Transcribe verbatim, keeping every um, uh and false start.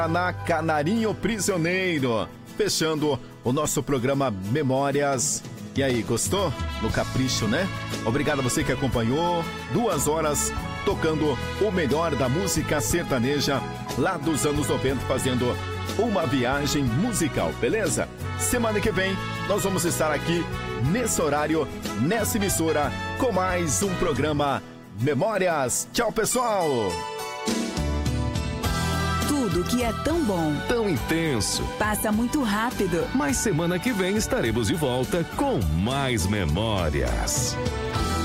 Na Canarinho Prisioneiro, fechando o nosso programa Memórias. E aí, gostou? No capricho, né? Obrigado a você que acompanhou. Duas horas tocando o melhor da música sertaneja lá dos anos noventa, fazendo uma viagem musical, beleza? Semana que vem nós vamos estar aqui nesse horário, nessa emissora, com mais um programa Memórias. Tchau, pessoal! Tudo que é tão bom, tão intenso, passa muito rápido. Mas semana que vem estaremos de volta com mais memórias.